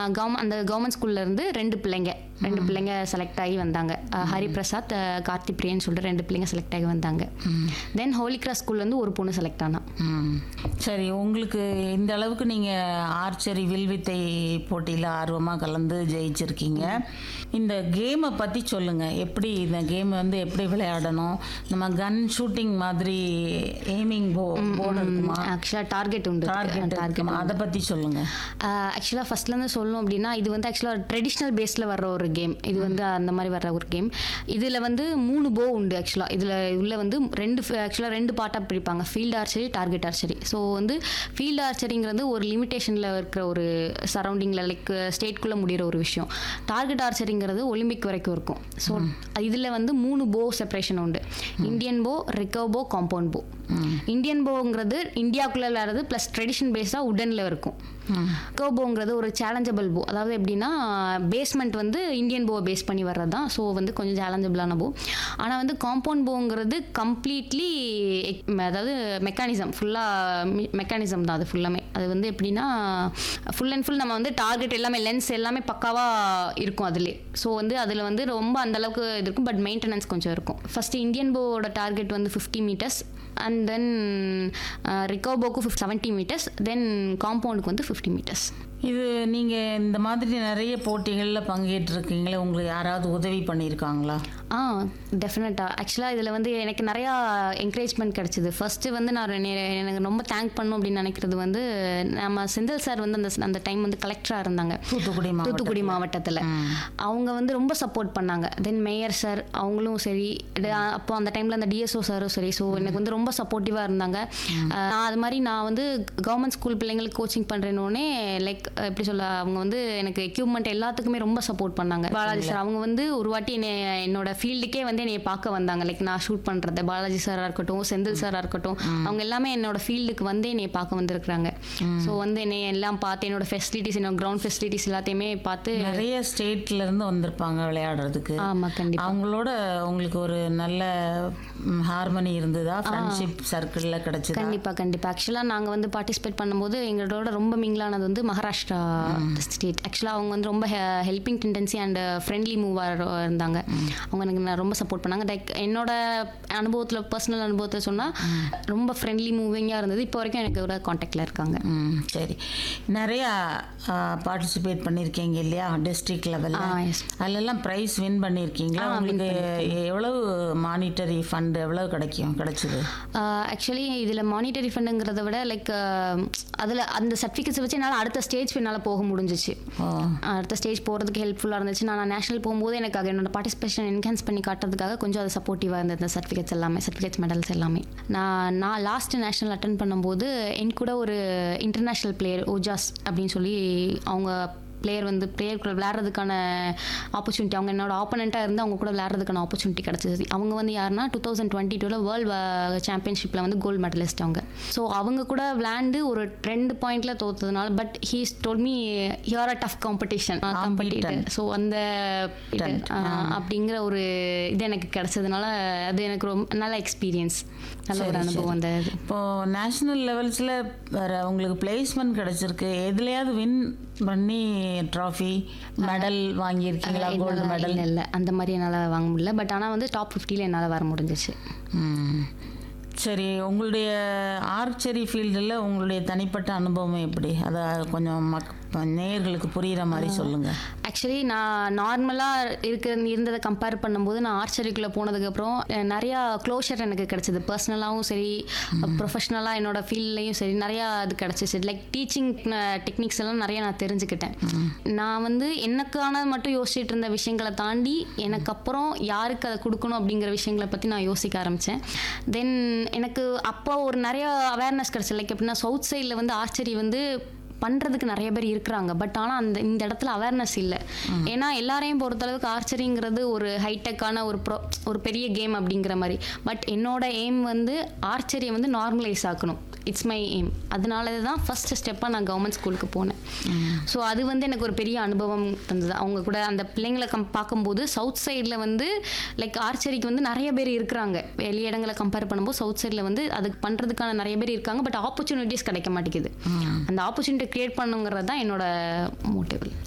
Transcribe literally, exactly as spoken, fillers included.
Government அந்த government ஸ்கூல்ல இருந்து ரெண்டு பிள்ளைங்க ரெண்டு பிள்ளைங்க செலக்ட் ஆகி வந்தாங்க. ஹரிபிரசாத், கார்த்தி பிரியன்னு சொல்லிட்டு ரெண்டு பிள்ளைங்க செலக்ட் ஆகி வந்தாங்க. தென் ஹோலி கிராஸ் ஸ்கூல்லேருந்து ஒரு பொண்ணு செலக்ட் ஆனா. சரி, உங்களுக்கு இந்த அளவுக்கு நீங்கள் ஆர்ச்சரி வில்வித்தை போட்டியில் ஆர்வமாக கலந்து ஜெயிச்சிருக்கீங்க. இந்த கேமை பற்றி சொல்லுங்கள். எப்படி இந்த கேம் வந்து எப்படி விளையாடணும்? நம்ம கன் ஷூட்டிங் மாதிரி எய்மிங் போ போர்டு இருக்குமா? ஆக்சுவலாக டார்கெட் உண்டு. டார்கெட் இருக்குமா? அதை பற்றி சொல்லுங்கள். ஆக்சுவலாக ஃபர்ஸ்ட்லேருந்து சொல்லணும் அப்படின்னா, இது வந்து ஆக்சுவலாக ட்ரெடிஷ்னல் பேஸில் வர்ற ஒரு கேம். இது வந்து அந்த மாதிரி வர்ற ஒரு கேம். இதில் வந்து மூணு போ உண்டு. ஆக்சுவலாக இதில் உள்ள வந்து ரெண்டு ஆக்சுவலாக ரெண்டு பார்ட்டாக பிரிப்பாங்க, field archery, target archery. So வந்து ஃபீல்டு ஆர்ச்சரிங்கிறது ஒரு லிமிட்டேஷனில் இருக்கிற ஒரு சரௌண்டிங்கில் லைக் ஸ்டேட்குள்ளே முடிகிற ஒரு விஷயம். டார்கெட் ஆர்ச்சரிங்கிறது ஒலிம்பிக் வரைக்கும் இருக்கும். ஸோ இதில் வந்து மூணு போ செப்பரேஷன் உண்டு. இந்தியன் போ, ரிக்கர்வ் போ, காம்பவுண்ட் போ. இந்தியன் போங்கிறது இந்தியாவுக்குள்ளே விளையாடுறது ப்ளஸ் ட்ரெடிஷன் பேஸாக உடனில் இருக்கும். ரிக்கர்வ் போங்கிறது ஒரு சேலஞ்சபிள் போ. அதாவது எப்படின்னா, பேஸ்மெண்ட் வந்து இந்தியன் போவை பேஸ் பண்ணி வர்றது தான். ஸோ வந்து கொஞ்சம் சேலஞ்சபிளான போ. ஆனால் வந்து காம்பவுண்ட் போங்கிறது கம்ப்ளீட்லி அதாவது மெக்கானிசம், ஃபுல்லாக மெக்கானிசம் தான் அது ஃபுல்லாமே. அது வந்து எப்படின்னா ஃபுல் அண்ட் ஃபுல் நம்ம வந்து டார்கெட் எல்லாமே லென்ஸ் எல்லாமே பக்காவாக இருக்கும் அதிலே. ஸோ வந்து அதில் வந்து ரொம்ப அந்தளவுக்கு இது இருக்கும். பட் மெயின்டெனன்ஸ் கொஞ்சம் இருக்கும். ஃபஸ்ட்டு இந்தியன் போவோட டார்கெட் வந்து fifty meters and then recurve போக்கு செவன்ட்டி மீட்டர்ஸ் தென் காம்பவுண்டுக்கு வந்து ஃபிஃப்டி மீட்டர்ஸ். இது நீங்கள் இந்த மாதிரி நிறைய போட்டிகளில் பங்கேற்றிருக்கீங்களே, உங்களுக்கு யாராவது உதவி பண்ணியிருக்காங்களா? ஆ டெஃபினட்டாக. ஆக்சுவலாக இதில் வந்து எனக்கு நிறையா என்கரேஜ்மெண்ட் கிடச்சிது. ஃபஸ்ட்டு வந்து நான் எனக்கு ரொம்ப தேங்க் பண்ணணும் அப்படின்னு நினைக்கிறது வந்து, நம்ம செந்தில் சார் வந்து அந்த அந்த டைம் வந்து கலெக்டராக இருந்தாங்க தூத்துக்குடி தூத்துக்குடி மாவட்டத்தில். அவங்க வந்து ரொம்ப சப்போர்ட் பண்ணாங்க. தென் மேயர் சார் அவங்களும் சரி, அப்போ அந்த டைமில் அந்த டிஎஸ்ஓ சாரும் சரி. ஸோ எனக்கு வந்து ரொம்ப சப்போர்ட்டிவாக இருந்தாங்க. நான் அது மாதிரி நான் வந்து கவர்மெண்ட் ஸ்கூல் பிள்ளைங்களுக்கு கோச்சிங் பண்ணுறேன்னொடனே லைக் எப்படி சொல்ல, அவங்க வந்து எனக்கு எக்யூப்மெண்ட் எல்லாத்துக்குமே ரொம்ப சப்போர்ட் பண்ணாங்க. பாலாஜி சார் அவங்க வந்து ஒரு வாட்டி என்னை என்னோட ஃபீல்டுக்கே வந்து என்னை பார்க்க வந்தாங்க. லைக் நான் ஷூட் பண்ணுறது பாலாஜி சாராக இருக்கட்டும், செந்தில் சாராக இருக்கட்டும், அவங்க எல்லாமே என்னோட ஃபீல்டுக்கு வந்து என்னை பார்க்க வந்திருக்கிறாங்க. ஸோ வந்து என்னை எல்லாம் பார்த்து என்னோட ஃபெசிலிட்டிஸ், என்னோட கிரவுண்ட் ஃபெசிலிட்டிஸ் எல்லாத்தையுமே பார்த்து. நிறைய ஸ்டேட்ல இருந்து வந்திருப்பாங்க விளையாடுறதுக்கு. ஆமாம், கண்டிப்பாக. அவங்களோட உங்களுக்கு ஒரு நல்ல ஹார்மனி இருந்ததா? ஃப்ரெண்ட்ஷிப் சர்க்கிளில் கிடைச்சது? கண்டிப்பாக கண்டிப்பாக. ஆக்சுவலாக நாங்கள் வந்து பார்ட்டிசிபேட் பண்ணும்போது எங்களோட ரொம்ப மிங்கிளானது வந்து மகாராஷ்டிரா ஸ்டேட். ஆக்சுவலாக அவங்க வந்து ரொம்ப ஹெல்பிங் டெண்டன்சி அண்ட் ஃப்ரெண்ட்லி மூவாக இருந்தாங்க. அவங்க எனக்கு ரொம்ப சப்போர்ட் பண்ணாங்க. லைக் என்னோட அனுபவத்தில், பர்சனல் அனுபவத்தில் சொன்னால் ரொம்ப ஃப்ரெண்ட்லி மூவிங்காக இருந்தது. இப்போ வரைக்கும் எனக்கு ஒரு கான்டாக்டில் இருக்காங்க. சரி, நிறையா பார்ட்டிசிபேட் பண்ணியிருக்கீங்க இல்லையா டிஸ்ட்ரிக்ட் லெவலில்? அதிலெல்லாம் ப்ரைஸ் வின் பண்ணியிருக்கீங்களா? உங்களுக்கு எவ்வளவு மானிட்டரி ஃபண்ட் எவ்வளோ கிடைக்கும் கிடைச்சிது? ஆக்சுவலி இதில் மானிட்டரி ஃபண்டுங்கிறத விட லைக் அதில் அந்த சர்டிஃபிகேட்ஸை வச்சு என்னால் அடுத்த ஸ்டேஜ் என்னால் போக முடிஞ்சிச்சு. அடுத்த ஸ்டேஜ் போகிறதுக்கு ஹெல்ப்ஃபுல்லாக இருந்துச்சு. நான் நேஷனல் போகும்போது எனக்கு என்னோட பார்ட்டிசிபேஷன் என்ஹான்ஸ் பண்ணி காட்டுறதுக்காக கொஞ்சம் அது சப்போர்ட்டிவாக இருந்தது. இந்த சர்டிஃபிகேட்ஸ் எல்லாமே, சர்டிஃபிகேட்ஸ் மெடல்ஸ் எல்லாமே. நான் நான் லாஸ்ட் நேஷனல் அட்டன் பண்ணும்போது என் கூட ஒரு இன்டர்நேஷ்னல் பிளேயர் ஓஜாஸ் அப்படின்னு சொல்லி அவங்க பிளேயர் வந்து பிளேயர் கூட விளையாடுறதுக்கான ஆப்பர்ச்சுனிட்டி, அவங்க என்னோட ஆப்போனண்ட்டாக இருந்து அவங்க கூட விளையாடுறதுக்கான ஆப்பர்ச்சுனிட்டி கிடச்சிது. அவங்க வந்து யாருன்னா டூ தௌசண்ட் டுவெண்ட்டி டூவில் வேர்ல்டு சாம்பியன்ஷிப்பில் வந்து கோல்டு மெடலிஸ்ட் அவங்க. ஸோ அவங்க கூட விளையாண்டு ஒரு ரெண்டு பாயிண்டில் தோற்றதுனால, but he's told me you are a tough competition competitor. So அந்த அப்படிங்கிற ஒரு இது எனக்கு கிடச்சதுனால அது எனக்கு ரொம்ப நல்ல எக்ஸ்பீரியன்ஸ், நல்ல ஒரு அனுபவம். அந்த இப்போது நேஷ்னல் லெவல்ஸில் வேறு உங்களுக்கு பிளேஸ்மெண்ட் கிடச்சிருக்கு, எதுலையாவது வின் பண்ணி ட்ராஃபி மெடல் வாங்கியிருக்கீங்களா? Gold medal? இல்லை, அந்த மாதிரி என்னால் வாங்க முடியல. பட் ஆனால் வந்து டாப் ஃபிஃப்டியில் என்னால் வர முடிஞ்சிச்சு. சரி, உங்களுடைய ஆர்ச்சரி ஃபீல்டில் உங்களுடைய தனிப்பட்ட அனுபவம் எப்படி? அதை கொஞ்சம் மக் நேயர்களுக்கு புரிகிற மாதிரி சொல்லுங்கள். ஆக்சுவலி நான் நார்மலாக இருக்க இருந்ததை கம்பேர் பண்ணும்போது நான் ஆர்ச்சரிக்குள்ளே போனதுக்கப்புறம் நிறையா க்ளோஷர் எனக்கு கிடச்சிது. பர்சனலாகவும் சரி, ப்ரொஃபஷ்னலாக என்னோடய ஃபீல்ட்லேயும் சரி நிறையா இது கிடச்சிச்சு. லைக் டீச்சிங் டெக்னிக்ஸ் எல்லாம் நிறையா நான் தெரிஞ்சுக்கிட்டேன். நான் வந்து எனக்கான மட்டும் யோசிச்சுட்டு இருந்த விஷயங்களை தாண்டி எனக்கு அப்புறம் யாருக்கு அதை கொடுக்கணும் அப்படிங்கிற விஷயங்களை பற்றி நான் யோசிக்க ஆரம்பித்தேன். தென் எனக்கு அப்போ ஒரு நிறையா அவேர்னஸ் கிடச்சி. லைக் எப்படின்னா, சவுத் சைடில் வந்து ஆர்ச்சரி வந்து பண்ணுறதுக்கு நிறைய பேர் இருக்கிறாங்க. பட் ஆனால் அந்த இந்த இடத்துல அவேர்னஸ் இல்லை. ஏன்னா எல்லாரையும் பொறுத்தளவுக்கு ஆர்ச்சரிங்கிறது ஒரு ஹைடெக்கான ஒரு ப்ரோ ஒரு பெரிய கேம் அப்படிங்கிற மாதிரி. பட் என்னோட எய்ம் வந்து ஆர்ச்சரியை வந்து நார்மலைஸ் ஆக்கணும். It's my aim. அதனால தான் ஃபஸ்ட்டு ஸ்டெப்பாக நான் கவர்மெண்ட் ஸ்கூலுக்கு போனேன். ஸோ அது வந்து எனக்கு ஒரு பெரிய அனுபவம் தந்தது. அவங்க கூட அந்த பிள்ளைங்களை கம் பார்க்கும்போது சவுத் சைடில் வந்து லைக் ஆர்ச்சரிக்கு வந்து நிறைய பேர் இருக்கிறாங்க. வெளி இடங்களை கம்பேர் பண்ணும்போது சவுத் சைடில் வந்து அதுக்கு பண்ணுறதுக்கான நிறைய பேர் இருக்காங்க. பட் ஆப்பர்ச்சுனிட்டிஸ் கிடைக்க மாட்டேங்குது. அந்த ஆப்பர்ச்சுனிட்டி கிரியேட் பண்ணுங்கிறது தான் என்னோட மோட்டிவ்.